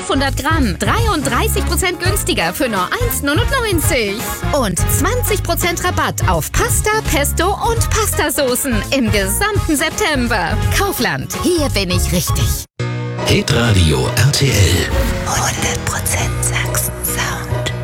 500 Gramm 33% günstiger für nur 1,99. Und 20% Rabatt auf Pasta, Pesto und Pastasoßen im gesamten September. Kaufland, hier bin ich richtig. Hitradio RTL. 100% Sachsen.